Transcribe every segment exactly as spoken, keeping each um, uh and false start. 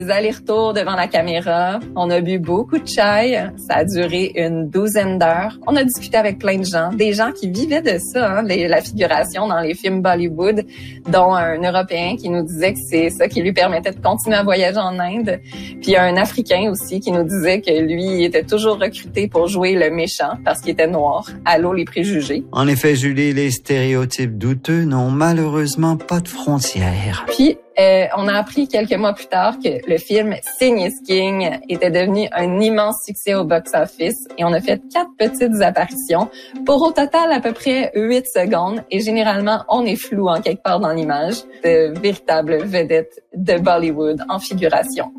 Des allers-retours devant la caméra. On a bu beaucoup de chai. Ça a duré une douzaine d'heures. On a discuté avec plein de gens, des gens qui vivaient de ça, hein, les, la figuration dans les films Bollywood, dont un Européen qui nous disait que c'est ça qui lui permettait de continuer à voyager en Inde. Puis un Africain aussi qui nous disait que lui il était toujours recruté pour jouer le méchant parce qu'il était noir. Allô les préjugés. En effet, Julie, les stéréotypes douteux n'ont malheureusement pas de frontières. Puis Euh, on a appris quelques mois plus tard que le film Sing is King était devenu un immense succès au box-office et on a fait quatre petites apparitions pour au total à peu près huit secondes et généralement on est flou en quelque part dans l'image de véritables vedettes de Bollywood en figuration.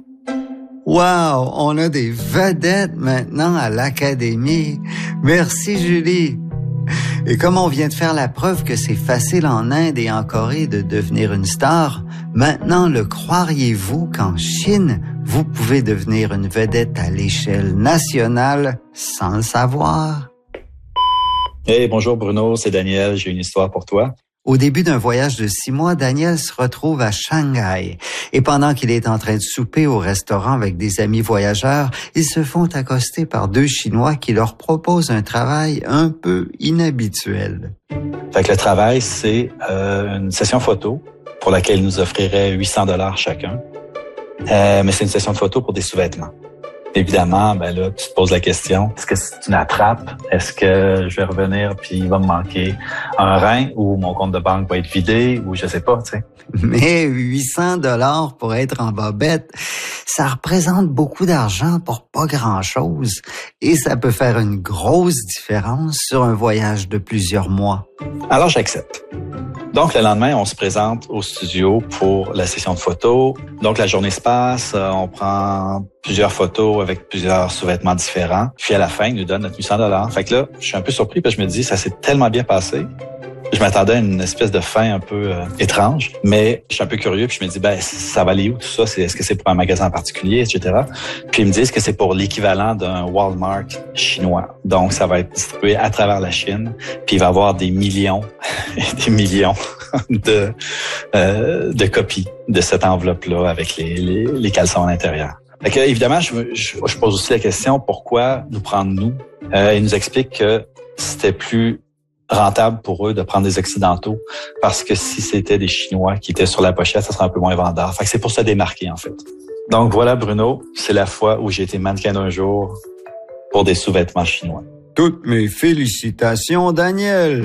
Wow, on a des vedettes maintenant à l'Académie. Merci Julie. Et comme on vient de faire la preuve que c'est facile en Inde et en Corée de devenir une star, maintenant le croiriez-vous qu'en Chine, vous pouvez devenir une vedette à l'échelle nationale sans le savoir? Hey, bonjour Bruno, c'est Daniel, j'ai une histoire pour toi. Au début d'un voyage de six mois, Daniel se retrouve à Shanghai. Et pendant qu'il est en train de souper au restaurant avec des amis voyageurs, ils se font accoster par deux Chinois qui leur proposent un travail un peu inhabituel. Fait que le travail, c'est euh, une session photo pour laquelle ils nous offriraient huit cents dollars chacun. Euh, mais c'est une session de photo pour des sous-vêtements. Évidemment, ben là, tu te poses la question, est-ce que c'est une attrape? Est-ce que je vais revenir puis il va me manquer un rein ou mon compte de banque va être vidé ou je sais pas, tu sais. Mais huit cents dollars pour être en bobette, ça représente beaucoup d'argent pour pas grand-chose et ça peut faire une grosse différence sur un voyage de plusieurs mois. Alors, j'accepte. Donc, le lendemain, on se présente au studio pour la session de photos. Donc, la journée se passe, on prend plusieurs photos avec plusieurs sous-vêtements différents. Puis, à la fin, ils nous donnent notre huit cents dollars. Fait que là, je suis un peu surpris parce que je me dis, ça s'est tellement bien passé. Je m'attendais à une espèce de fin un peu euh, étrange, mais je suis un peu curieux puis je me dis, ben ça va aller où tout ça? C'est, est-ce que c'est pour un magasin en particulier, et cetera. Puis ils me disent que c'est pour l'équivalent d'un Walmart chinois. Donc, ça va être distribué à travers la Chine, puis il va y avoir des millions et des millions de, euh, de copies de cette enveloppe-là avec les, les, les caleçons à l'intérieur. Fait que, évidemment, je, je, je pose aussi la question, pourquoi nous prendre nous? Euh, ils nous expliquent que c'était plus rentable pour eux de prendre des Occidentaux parce que si c'était des Chinois qui étaient sur la pochette, ça serait un peu moins vendeur. Fait que c'est pour se démarquer, en fait. Donc voilà, Bruno, c'est la fois où j'ai été mannequin d'un jour pour des sous-vêtements chinois. Toutes mes félicitations, Daniel!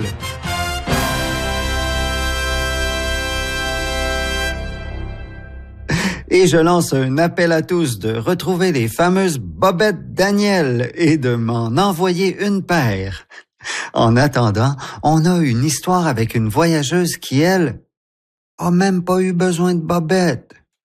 Et je lance un appel à tous de retrouver les fameuses bobettes Daniel et de m'en envoyer une paire. En attendant, on a une histoire avec une voyageuse qui, elle, a même pas eu besoin de bobette.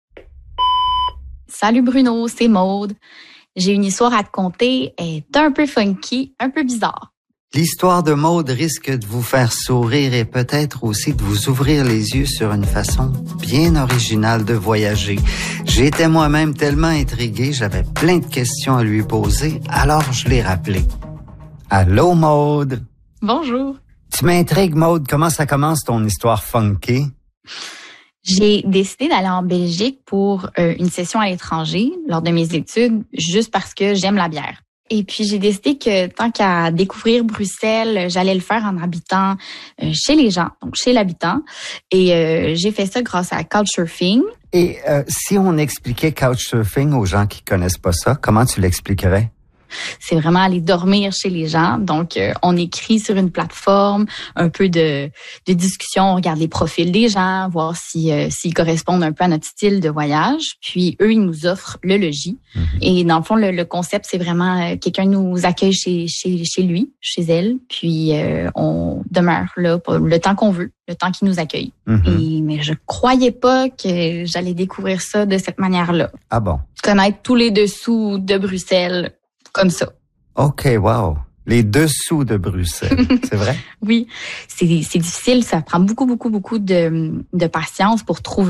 Salut Bruno, c'est Maude. J'ai une histoire à te conter. Elle est un peu funky, un peu bizarre. L'histoire de Maude risque de vous faire sourire et peut-être aussi de vous ouvrir les yeux sur une façon bien originale de voyager. J'étais moi-même tellement intrigué, j'avais plein de questions à lui poser, alors je l'ai rappelé. Allô, Maude. Bonjour. Tu m'intrigues, Maude. Comment ça commence ton histoire funky? J'ai décidé d'aller en Belgique pour euh, une session à l'étranger lors de mes études, juste parce que j'aime la bière. Et puis, j'ai décidé que tant qu'à découvrir Bruxelles, j'allais le faire en habitant euh, chez les gens, donc chez l'habitant. Et euh, j'ai fait ça grâce à Couchsurfing. Et euh, si on expliquait Couchsurfing aux gens qui connaissent pas ça, comment tu l'expliquerais? C'est vraiment aller dormir chez les gens. Donc, euh, on écrit sur une plateforme, un peu de, de discussion, on regarde les profils des gens, voir si euh, s'ils correspondent un peu à notre style de voyage. Puis, eux, ils nous offrent le logis. Mm-hmm. Et dans le fond, le, le concept, c'est vraiment euh, quelqu'un nous accueille chez, chez, chez lui, chez elle. Puis, euh, on demeure là pour le temps qu'on veut, le temps qu'il nous accueille. Mm-hmm. Et, mais je croyais pas que j'allais découvrir ça de cette manière-là. Ah bon? Connaître tous les dessous de Bruxelles comme ça. OK, wow. Les dessous de Bruxelles, c'est vrai? Oui, c'est, c'est difficile. Ça prend beaucoup, beaucoup, beaucoup de, de patience pour trouver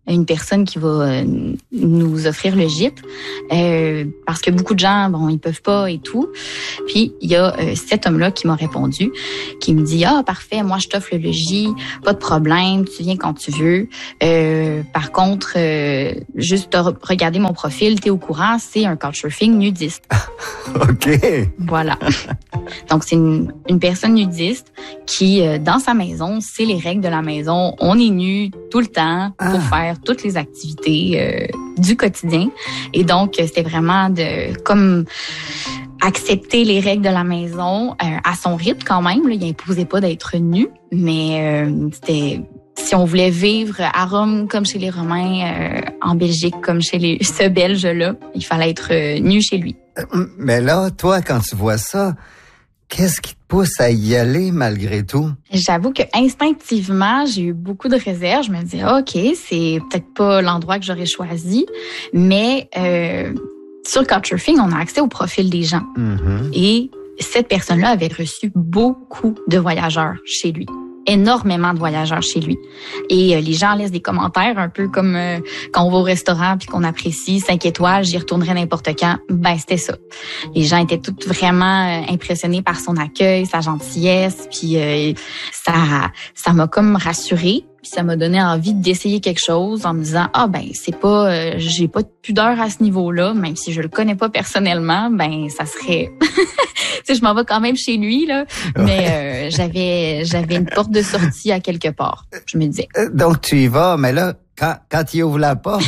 une personne qui va euh, nous offrir le gîte, euh, parce que beaucoup de gens, bon, ils peuvent pas et tout. Puis il y a euh, cet homme-là qui m'a répondu, qui me dit, ah parfait, moi je t'offre le logis, pas de problème, tu viens quand tu veux. Euh, par contre, euh, juste regarder mon profil, t'es au courant, c'est un couchsurfing nudiste. OK. Voilà. Donc c'est une, une personne nudiste qui, euh, dans sa maison, c'est les règles de la maison. On est nu tout le temps pour ah. faire toutes les activités euh, du quotidien. Et donc, c'était vraiment de comme accepter les règles de la maison euh, à son rythme quand même. Là, il imposait pas d'être nu, mais euh, c'était... Si on voulait vivre à Rome comme chez les Romains, euh, en Belgique comme chez les, ce Belge-là, il fallait être euh, nu chez lui. Mais là, toi, quand tu vois ça, qu'est-ce qui te pousse à y aller malgré tout? J'avoue que instinctivement, j'ai eu beaucoup de réserves. Je me disais, OK, c'est peut-être pas l'endroit que j'aurais choisi, mais euh, sur Couchsurfing, on a accès au profil des gens. Mm-hmm. Et cette personne-là avait reçu beaucoup de voyageurs chez lui. Énormément de voyageurs chez lui. Et euh, les gens laissent des commentaires un peu comme euh, quand on va au restaurant puis qu'on apprécie cinq étoiles, j'y retournerai n'importe quand. Ben, c'était ça. Les gens étaient tous vraiment euh, impressionnés par son accueil, sa gentillesse, puis euh, ça ça m'a comme rassurée. Puis ça m'a donné envie d'essayer quelque chose en me disant ah ben c'est pas euh, j'ai pas de pudeur à ce niveau-là, même si je le connais pas personnellement, ben ça serait tu sais je m'en vais quand même chez lui là, mais euh, j'avais j'avais une porte de sortie à quelque part. Je me disais. Donc tu y vas, mais là quand quand il ouvre la porte.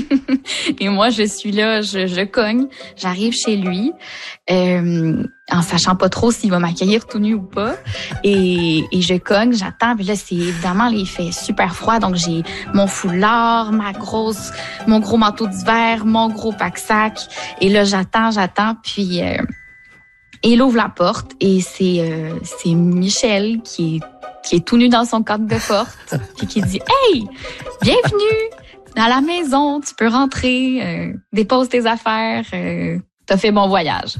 Et moi, je suis là, je, je cogne, j'arrive chez lui, euh, en sachant pas trop s'il va m'accueillir tout nu ou pas. Et, et je cogne, j'attends. Puis là, c'est évidemment, il fait super froid. Donc, j'ai mon foulard, ma grosse, mon gros manteau d'hiver, mon gros pack-sac. Et là, j'attends, j'attends. Puis, euh, il ouvre la porte et c'est, euh, c'est Michel qui est, qui est tout nu dans son cadre de porte. Puis qui dit « Hey, bienvenue! » Dans la maison, tu peux rentrer, euh, dépose tes affaires, euh, t'as fait bon voyage.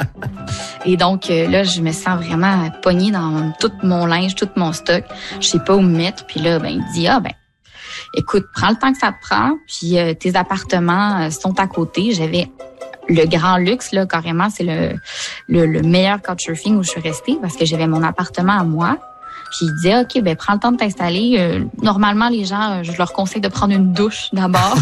Et donc euh, là, je me sens vraiment pognée dans tout mon linge, tout mon stock. Je sais pas où me mettre. Puis là, ben il dit ah ben, écoute, prends le temps que ça te prend. Puis euh, tes appartements euh, sont à côté. J'avais le grand luxe là, carrément, c'est le le, le meilleur couchsurfing où je suis restée parce que j'avais mon appartement à moi. Puis il disait, OK, ben prends le temps de t'installer. Euh, normalement, les gens, je leur conseille de prendre une douche d'abord.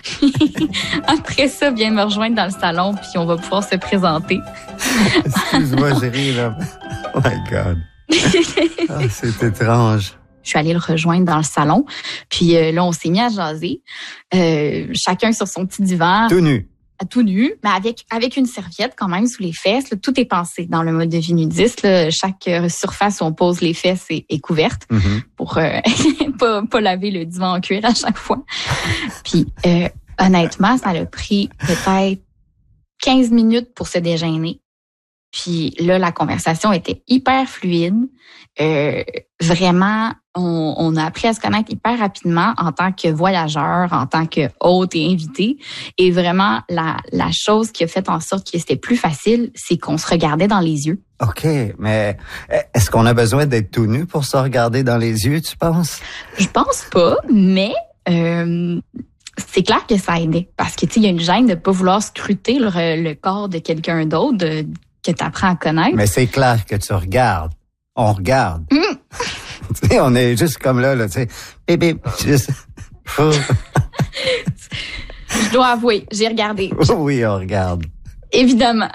Après ça, viens me rejoindre dans le salon, puis on va pouvoir se présenter. Excuse-moi, j'ai ri, là. Oh my God. Oh, c'est étrange. Je suis allée le rejoindre dans le salon. Puis euh, là, on s'est mis à jaser. Euh, chacun sur son petit divan. Tout nu. Tout nu, mais avec avec une serviette quand même sous les fesses. Là, tout est pensé dans le mode de vie nudiste. Là. Chaque surface où on pose les fesses est, est couverte mm-hmm. pour euh, pas, pas laver le divan en cuir à chaque fois. Puis euh, honnêtement, ça a pris peut-être quinze minutes pour se déjeuner. Puis là, la conversation était hyper fluide. Euh, vraiment, on, on a appris à se connaître hyper rapidement en tant que voyageur, en tant que hôte et invité. Et vraiment, la, la chose qui a fait en sorte que c'était plus facile, c'est qu'on se regardait dans les yeux. OK, mais est-ce qu'on a besoin d'être tout nu pour se regarder dans les yeux, tu penses? Je pense pas, mais... Euh, c'est clair que ça aidait. Parce que, tu sais, il y a une gêne de pas vouloir scruter le, le corps de quelqu'un d'autre, de, que tu apprends à connaître. Mais c'est clair que tu regardes. On regarde. Mm. Tu sais, on est juste comme là, là, tu sais. Bébé, juste... Je dois avouer, j'ai regardé. Oui, on regarde. Évidemment.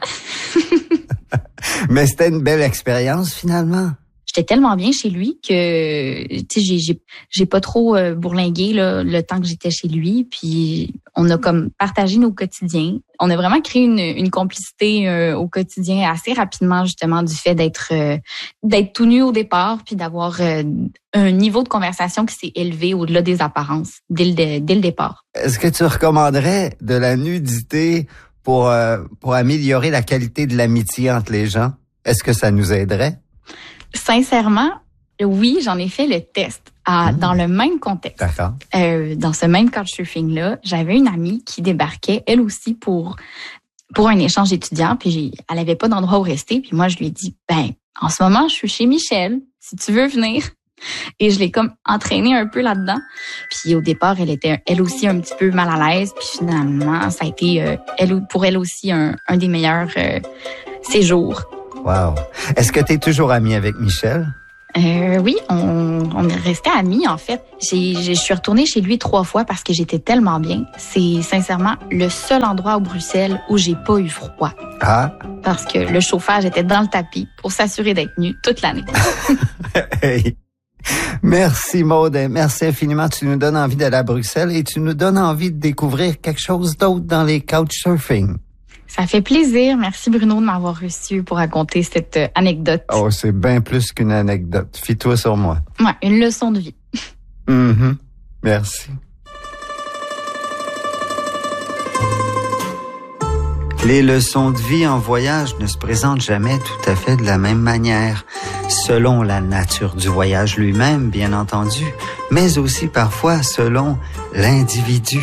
Mais c'était une belle expérience, finalement. J'étais tellement bien chez lui que tu sais j'ai j'ai j'ai pas trop euh, bourlingué là, le temps que j'étais chez lui, puis on a comme partagé nos quotidiens. On a vraiment créé une une complicité euh, au quotidien assez rapidement, justement, du fait d'être euh, d'être tout nu au départ, puis d'avoir euh, un niveau de conversation qui s'est élevé au-delà des apparences dès le dès le départ. Est-ce que tu recommanderais de la nudité pour euh, pour améliorer la qualité de l'amitié entre les gens? Est-ce que ça nous aiderait? Sincèrement, oui, j'en ai fait le test à, mmh. dans le même contexte. D'accord. Euh, dans ce même couchsurfing-là, j'avais une amie qui débarquait, elle aussi, pour pour un échange étudiant, puis elle avait pas d'endroit où rester. Puis moi, je lui ai dit, ben, en ce moment, je suis chez Michel. Si tu veux venir, Et je l'ai comme entraînée un peu là-dedans. Puis au départ, elle était elle aussi un petit peu mal à l'aise. Puis finalement, ça a été euh, elle pour elle aussi un, un des meilleurs euh, séjours. Wow. Est-ce que tu es toujours amie avec Michel? Euh, oui, on, on est resté amis, en fait. J'ai, je suis retournée chez lui trois fois parce que j'étais tellement bien. C'est sincèrement le seul endroit au Bruxelles où j'ai pas eu froid. Ah. Parce que le chauffage était dans le tapis pour s'assurer d'être nu toute l'année. Hey. Merci Maude, merci infiniment. Tu nous donnes envie d'aller à Bruxelles et tu nous donnes envie de découvrir quelque chose d'autre dans les couchsurfing. Ça fait plaisir. Merci Bruno de m'avoir reçu pour raconter cette euh, anecdote. Oh, c'est bien plus qu'une anecdote. Fie-toi sur moi. Ouais, une leçon de vie. Mm-hmm. Merci. Les leçons de vie en voyage ne se présentent jamais tout à fait de la même manière, selon la nature du voyage lui-même, bien entendu, mais aussi parfois selon l'individu.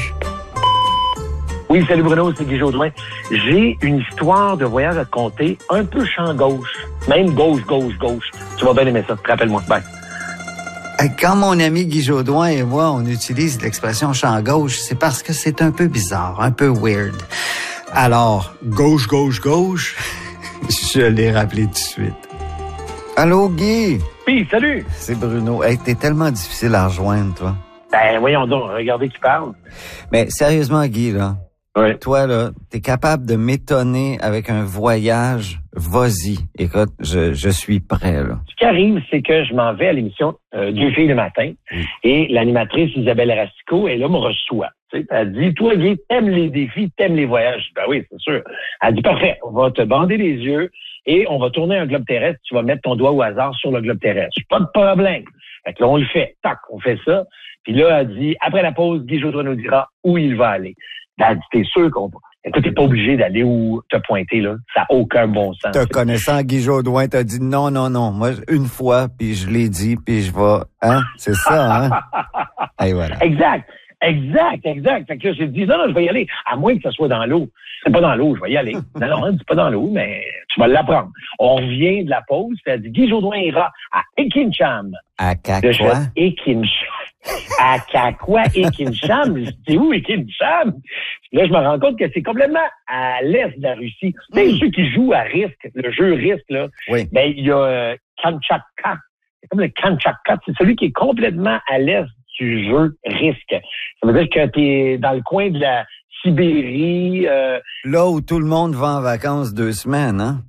Oui, salut Bruno, c'est Guy Jodoin. J'ai une histoire de voyage à te conter, un peu champ gauche, même gauche, gauche, gauche. Tu vas bien aimer ça, rappelle-moi. Bye. Quand mon ami Guy Jodoin et moi, on utilise l'expression champ gauche, c'est parce que c'est un peu bizarre, un peu weird. Alors, gauche, gauche, gauche, je l'ai rappelé tout de suite. Allô, Guy? Oui, salut! C'est Bruno. Hey, t'es tellement difficile à rejoindre, toi. Ben, voyons donc, regardez qui parle. Mais sérieusement, Guy, là, ouais. Toi, là, t'es capable de m'étonner avec un voyage, vas-y. Écoute, je, je suis prêt, là. Ce qui arrive, c'est que je m'en vais à l'émission euh, Deux filles le matin, oui. Et l'animatrice Isabelle Racicot, elle, là, me reçoit. Tu sais, elle dit, toi, Guy, t'aimes les défis, t'aimes les voyages. Ben oui, c'est sûr. Elle dit, parfait, on va te bander les yeux et on va tourner un globe terrestre. Tu vas mettre ton doigt au hasard sur le globe terrestre. Pas de problème. Fait que là, on le fait. Tac, on fait ça. Puis là, elle dit, après la pause, Guy Jodoin nous dira où il va aller. Ben, elle dit, t'es sûr qu'on va. Écoute, t'es pas obligé d'aller où te pointer, là. Ça n'a aucun bon sens. Te connaissant Guy Jodoin, t'as dit non, non, non. Moi, une fois, puis je l'ai dit, puis je vais. Hein? C'est ça, hein? Et voilà. Exact. Exact, exact. Fait que là, j'ai dit, non, non, je vais y aller. À moins que ça soit dans l'eau. C'est pas dans l'eau, je vais y aller. Non, non, c'est pas dans l'eau, mais tu vas l'apprendre. On revient de la pause, elle dit, Guy Jodoin ira à Ekincham. À Kakwa? Ekincham. À Kakwa, Ekincham. Je dis, où Ekincham? Là, je me rends compte que c'est complètement à l'est de la Russie. Tu sais, ceux qui jouent à risque, le jeu risque, là. Oui. Ben, il y a euh, Kamchatka. C'est comme le Kamchatka. C'est celui qui est complètement à l'est du jeu risque. Ça veut dire que t'es dans le coin de la Sibérie. Euh... Là où tout le monde va en vacances deux semaines, hein?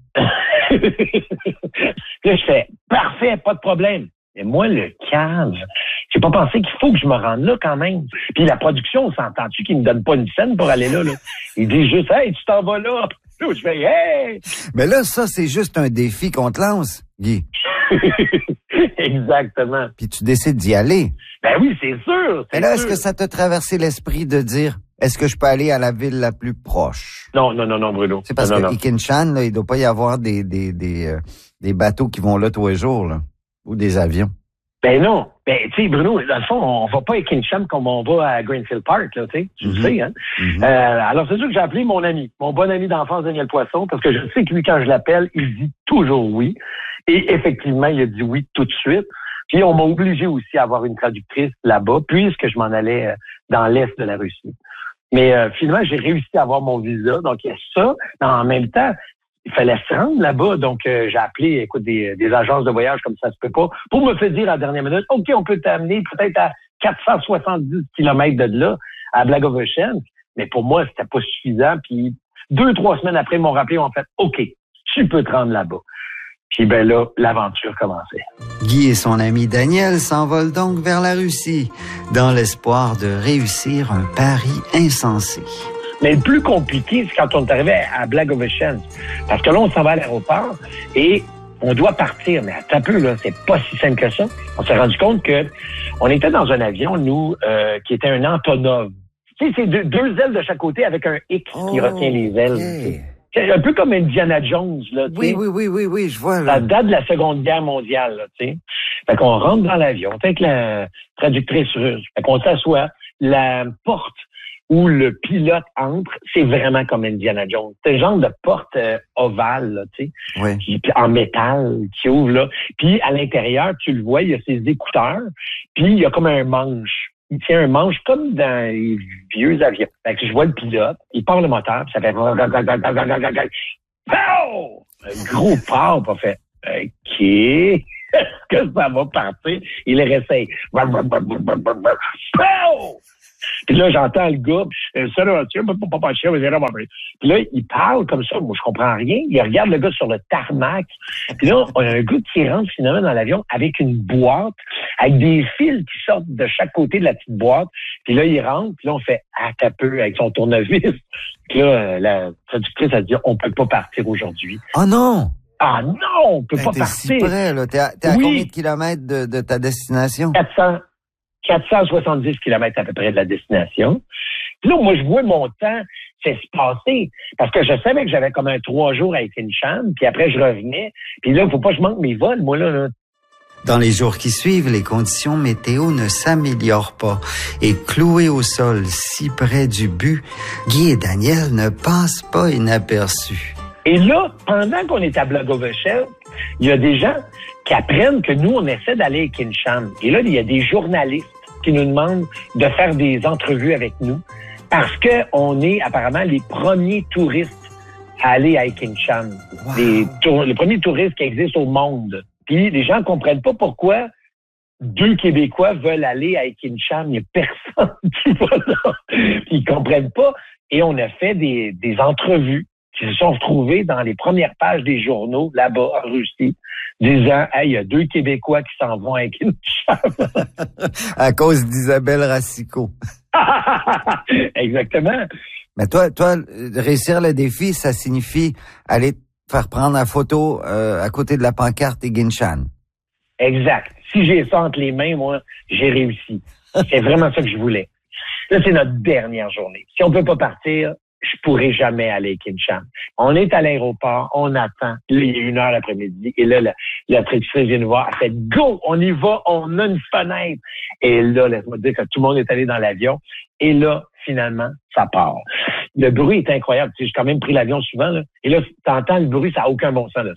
Là, je fais, parfait, pas de problème. Mais moi, le cave, j'ai pas pensé qu'il faut que je me rende là quand même. Puis la production, on s'entend-tu qu'il me donne pas une scène pour aller là, là? Il dit juste, hey, tu t'en vas là. Là, je fais, hey! Mais là, ça, c'est juste un défi qu'on te lance, Guy. Exactement. Puis tu décides d'y aller. Ben oui, c'est sûr. Mais là, est-ce que ça t'a traversé l'esprit de dire, est-ce que je peux aller à la ville la plus proche? Non, non, non, non, Bruno. C'est parce non, que non. Ekincham, là, il doit pas y avoir des des des euh, des bateaux qui vont là tous les jours, là, ou des avions. Ben non. Ben, tu sais, Bruno, dans le fond, on va pas à Ekincham comme on va à Greenfield Park, là, tu sais. Tu mm-hmm. le sais, hein. Mm-hmm. Euh, alors, c'est sûr que j'ai appelé mon ami, mon bon ami d'enfance, Daniel Poisson, parce que je sais que lui, quand je l'appelle, il dit toujours oui. Et effectivement, il a dit oui tout de suite. Puis, on m'a obligé aussi à avoir une traductrice là-bas, puisque je m'en allais dans l'est de la Russie. Mais euh, finalement, j'ai réussi à avoir mon visa. Donc, il y a ça. En même temps, il fallait se rendre là-bas. Donc, euh, j'ai appelé, écoute, des, des agences de voyage comme ça se peut pas, pour me faire dire à la dernière minute, OK, on peut t'amener peut-être à quatre cent soixante-dix kilomètres de là, à Blagoveshchensk. Mais pour moi, c'était pas suffisant. Puis, deux, trois semaines après, ils m'ont rappelé, en fait, OK, tu peux te rendre là-bas. Puis ben là, l'aventure commençait. Guy et son ami Daniel s'envolent donc vers la Russie, dans l'espoir de réussir un pari insensé. Mais le plus compliqué, c'est quand on est arrivé à Blagoveshchensk. Parce que là, on s'en va à l'aéroport et on doit partir. Mais attends un peu, là, c'est pas si simple que ça. On s'est rendu compte que on était dans un avion, nous, euh, qui était un Antonov. Tu sais, c'est deux, deux ailes de chaque côté avec un X oh, qui retient les ailes. Okay. C'est un peu comme Indiana Jones, là, tu oui, sais. Oui, oui, oui, oui, je vois, là. Ça date de la Seconde Guerre mondiale, là, tu sais. Fait qu'on rentre dans l'avion, avec la traductrice russe. Fait qu'on s'assoit. La porte où le pilote entre, c'est vraiment comme Indiana Jones. C'est le genre de porte euh, ovale, là, tu sais, oui. qui, en métal, qui ouvre là. Puis à l'intérieur, tu le vois, il y a ses écouteurs, puis il y a comme un manche. Il tient un manche comme dans les vieux avions. Fait que je vois le pilote, il part le moteur, puis ça fait... Pow! Un gros port, pas fait. OK. Est-ce que ça va partir? Il le réessaye. Pow! Puis là, j'entends le gars, ça, là, tu sais, pas pas cher, mais puis là, il parle comme ça. Moi, je comprends rien. Il regarde le gars sur le tarmac. Puis là, on a un gars qui rentre finalement dans l'avion avec une boîte, avec des fils qui sortent de chaque côté de la petite boîte. Puis là, il rentre, puis là, on fait « Ah, t'as peu » avec son tournevis. Puis là, la traductrice a dit « On peut pas partir aujourd'hui. » Oh non! Ah non, on peut ben, pas t'es partir. Si près, là. T'es à, t'es à oui. combien de kilomètres de, de ta destination? quatre cents. quatre cent soixante-dix kilomètres à peu près de la destination. Puis là, moi, je vois mon temps c'est se passer. Parce que je savais que j'avais comme un trois jours avec une chambre, puis après, je revenais. Puis là, il faut pas que je manque mes vols, moi, là. là. Dans les jours qui suivent, les conditions météo ne s'améliorent pas. Et cloués au sol, si près du but, Guy et Daniel ne passent pas inaperçus. Et là, pendant qu'on est à Blagoveshchev, il y a des gens qui apprennent que nous, on essaie d'aller à Kinshasa. Et là, il y a des journalistes qui nous demandent de faire des entrevues avec nous parce que on est apparemment les premiers touristes à aller à Kinshasa. Wow. Les, tour- les premiers touristes qui existent au monde. Puis les gens ne comprennent pas pourquoi deux Québécois veulent aller à Kinshasa. Il n'y a personne qui va là. Puis ils comprennent pas. Et on a fait des, des entrevues qui se sont retrouvés dans les premières pages des journaux, là-bas, en Russie, disant « Hey, il y a deux Québécois qui s'en vont avec une chambre. » À cause d'Isabelle Racicot. Exactement. Mais toi, toi, réussir le défi, ça signifie aller faire prendre la photo euh, à côté de la pancarte et Ginshan. Exact. Si j'ai ça entre les mains, moi, j'ai réussi. C'est vraiment ça que je voulais. Là, c'est notre dernière journée. Si on peut pas partir, je pourrais jamais aller à Kinshasa. On est à l'aéroport, on attend. Là, il y a une heure l'après-midi. Et là, la, la traductrice vient nous voir. Elle fait « Go! On y va! On a une fenêtre! » Et là, laisse-moi te dire que tout le monde est allé dans l'avion. Et là, finalement, ça part. Le bruit est incroyable. Tu sais, j'ai quand même pris l'avion souvent. Là. Et là, tu entends le bruit, ça n'a aucun bon sens.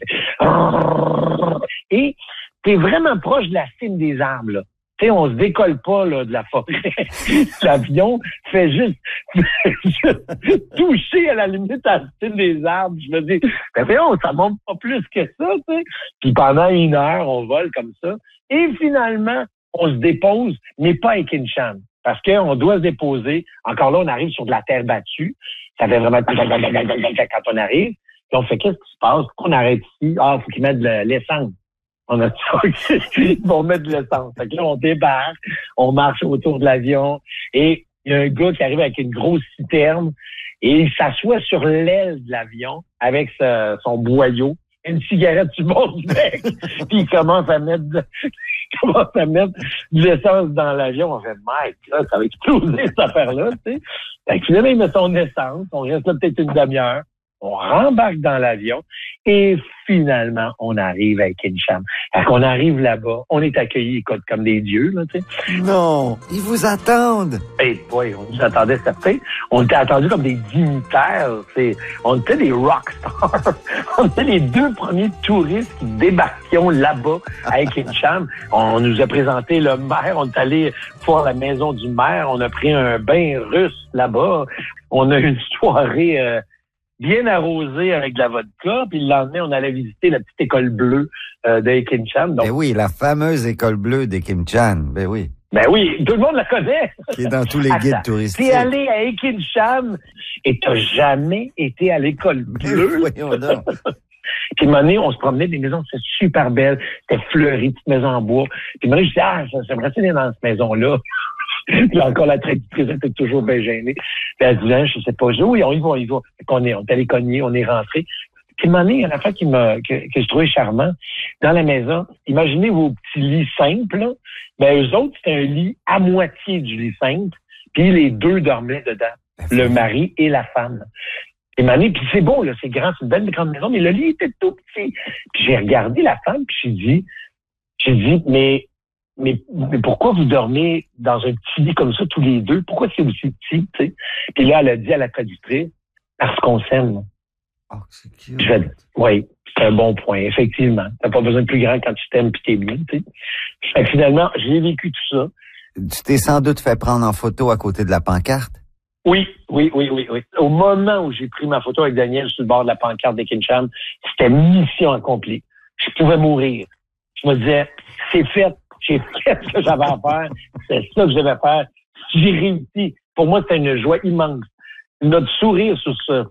Là. Et tu es vraiment proche de la cime des arbres. Là. Tu sais, on se décolle pas là, de la forêt. L'avion fait juste, fait juste toucher à la limite à la cime des arbres. Je me dis, ben voyons, ça monte pas plus que ça. Tu sais. Puis pendant une heure, on vole comme ça. Et finalement, on se dépose, mais pas à Kinshasa. Parce qu'on doit se déposer. Encore là, on arrive sur de la terre battue. Ça fait vraiment quand on arrive. Puis on fait, qu'est-ce qui se passe? Pourquoi on arrête ici? Ah, il faut qu'ils mettent de l'essence. On a ça. Ils vont mettre de l'essence. Fait que là, on débarque, on marche autour de l'avion et il y a un gars qui arrive avec une grosse citerne et il s'assoit sur l'aile de l'avion avec sa, son boyau, une cigarette sur le bord du bec, puis il commence à mettre de, il commence à mettre de l'essence dans l'avion. On fait, mec, là, ça va exploser cette affaire-là, tu sais. Fait que finalement, il met son essence, on reste là peut-être une demi-heure. On rembarque dans l'avion et finalement, on arrive à Kinshasa. Quand on arrive là-bas, on est accueillis comme des dieux, là, tu sais. Non, ils vous attendent. Eh boy, on nous attendait certains. On était attendus comme des dignitaires. C'est, on était des rockstars. On était les deux premiers touristes qui débarquions là-bas à Kinshasa. On nous a présenté le maire. On est allé voir la maison du maire. On a pris un bain russe là-bas. On a eu une soirée... Euh, bien arrosé avec de la vodka, puis le lendemain, on allait visiter la petite école bleue euh, de Kinshasa. Donc, ben oui, la fameuse école bleue de Kinshasa. Ben oui. Ben oui, tout le monde la connaît. Qui est dans tous les guides Attends, touristiques. T'es allé à Kinshasa et t'as jamais été à l'école bleue. Voyons donc. Puis, à un moment donné, on se promenait des maisons, c'était super belle, c'était fleuri, petite maison en bois. Puis, à un moment donné, je dis, ah, j'aimerais aller dans cette maison-là. Puis encore, la traductrice était toujours bien gênée. Puis elle disait, je sais pas, je dis, oui, on y va, on y va. On est, on est allé cogner, on est rentré. Puis, à un moment donné, il y a une affaire qui m'a, que, que je trouvais charmant. Dans la maison, imaginez vos petits lits simples, là. Ben, eux autres, c'était un lit à moitié du lit simple. Puis, les deux dormaient dedans. Le mari et la femme. Et mané, puis c'est beau, là, c'est grand, c'est une belle grande maison, mais le lit était tout petit. Puis j'ai regardé la femme, puis j'ai dit, j'ai dit, mais mais, mais pourquoi vous dormez dans un petit lit comme ça tous les deux? Pourquoi c'est aussi petit, tu sais? Puis là, elle a dit à la traductrice, parce qu'on s'aime. Oh, c'est cute. Je vais, oui, c'est un bon point, effectivement. T'as pas besoin de plus grand quand tu t'aimes puis t'es bien, tu sais. Fait que finalement, j'ai vécu tout ça. Tu t'es sans doute fait prendre en photo à côté de la pancarte? Oui, oui, oui, oui, oui. Au moment où j'ai pris ma photo avec Daniel sur le bord de la pancarte de Kinsham, c'était mission accomplie. Je pouvais mourir. Je me disais, c'est fait, j'ai fait ce que j'avais à faire, c'est ça que je devais faire. J'ai réussi. Pour moi, c'était une joie immense. Notre sourire sur ce